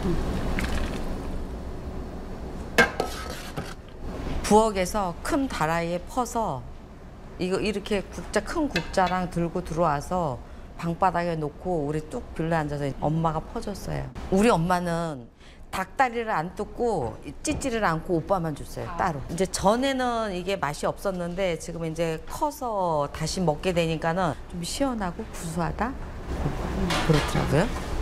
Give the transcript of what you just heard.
부엌에서 큰 다라이에 퍼서 이거 이렇게 큰 국자랑 들고 들어와서 방바닥에 놓고 우리 뚝 빌려 앉아서 엄마가 퍼줬어요. 우리 엄마는 닭다리를 안 뜯고 찢지를 않고 오빠만 줬어요, 따로. 이제 전에는 이게 맛이 없었는데 지금 이제 커서 다시 먹게 되니까는 좀 시원하고 구수하다? 그렇더라고요.